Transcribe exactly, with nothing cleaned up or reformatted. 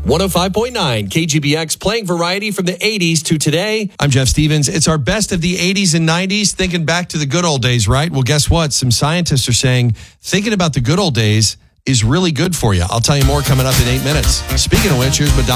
one oh five point nine K G B X, playing variety from the eighties to today. I'm Jeff Stevens. It's our best of the eighties and nineties, thinking back to the good old days, right? Well, guess what? Some scientists are saying thinking about the good old days is really good for you. I'll tell you more coming up in eight minutes. Speaking of which, here's Madonna.